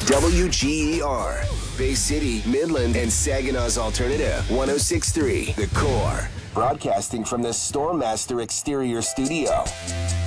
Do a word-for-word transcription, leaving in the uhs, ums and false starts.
W G E R, Bay City, Midland, and Saginaw's Alternative, one oh six point three, The Core. Broadcasting from the Stormmaster Exterior Studio.